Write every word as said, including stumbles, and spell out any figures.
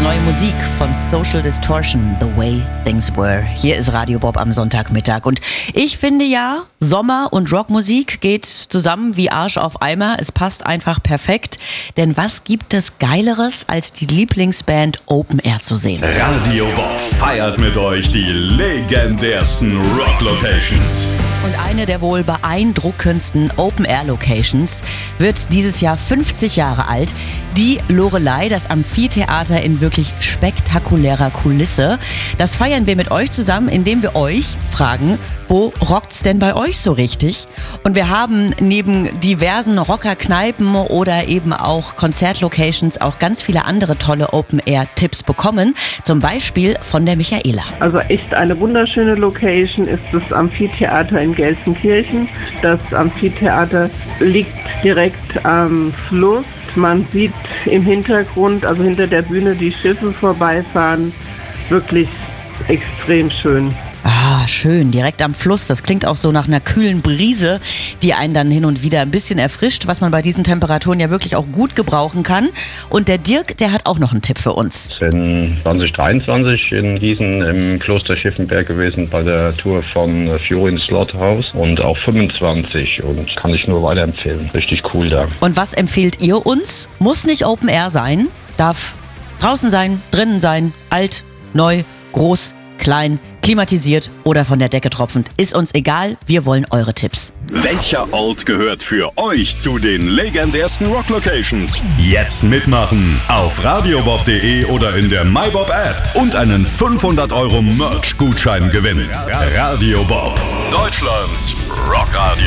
neue Musik von Social Distortion, The Way Things Were. Hier ist Radio Bob am Sonntagmittag. Und ich finde ja, Sommer und Rockmusik geht zusammen wie Arsch auf Eimer. Es passt einfach perfekt. Denn was gibt es Geileres, als die Lieblingsband Open Air zu sehen? Radio Bob feiert mit euch die legendärsten Rock-Locations. Und eine der wohl beeindruckendsten Open-Air-Locations wird dieses Jahr fünfzig Jahre alt. Die Loreley, das Amphitheater in wirklich spektakulärer Kulisse. Das feiern wir mit euch zusammen, indem wir euch fragen, wo rockt's denn bei euch so richtig? Und wir haben neben diversen Rockerkneipen oder eben auch Konzertlocations auch ganz viele andere tolle Open-Air-Tipps bekommen. Zum Beispiel von der Michaela. Also echt eine wunderschöne Location ist das Amphitheater in Gelsenkirchen. Das Amphitheater liegt direkt am Fluss. Man sieht im Hintergrund, also hinter der Bühne, die Schiffe vorbeifahren. Wirklich extrem schön. Ah, schön, direkt am Fluss. Das klingt auch so nach einer kühlen Brise, die einen dann hin und wieder ein bisschen erfrischt, was man bei diesen Temperaturen ja wirklich auch gut gebrauchen kann. Und der Dirk, der hat auch noch einen Tipp für uns. Ich bin zwanzig dreiundzwanzig in Gießen im Kloster Schiffenberg gewesen bei der Tour von Fiorin Slaughterhouse und auch fünfundzwanzig und kann ich nur weiterempfehlen. Richtig cool da. Und was empfehlt ihr uns? Muss nicht Open Air sein, darf draußen sein, drinnen sein, alt, neu, groß, klein, klimatisiert oder von der Decke tropfend. Ist uns egal, wir wollen eure Tipps. Welcher Ort gehört für euch zu den legendärsten Rock-Locations? Jetzt mitmachen auf radiobob punkt de oder in der MyBob-App und einen fünfhundert Euro Merch-Gutschein gewinnen. Radio Bob, Deutschlands Rockradio.